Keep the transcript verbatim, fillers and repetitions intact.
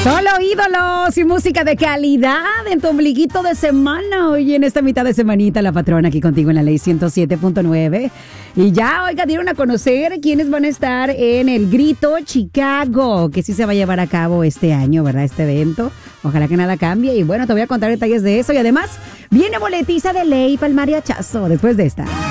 Solo ídolos y música de calidad en tu ombliguito de semana. Hoy en esta mitad de semanita, la patrona aquí contigo en la ley ciento siete punto nueve. Y ya, oiga, dieron a conocer quiénes van a estar en el Grito Chicago, que sí se va a llevar a cabo este año, ¿verdad? Este evento. Ojalá que nada cambie. Y bueno, te voy a contar detalles de eso. Y además, viene boletiza de ley para el mariachazo después de esta.